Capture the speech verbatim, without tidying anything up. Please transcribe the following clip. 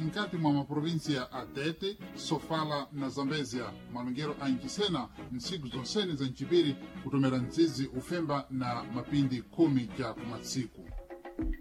nkati mwa maprovinsia a Tete, Sofala na Zambezia, malungero a Nkisena nsiku zonsene za Nchipiri kutomera nzizi ufemba na mapindi kumi kya kumatsiku.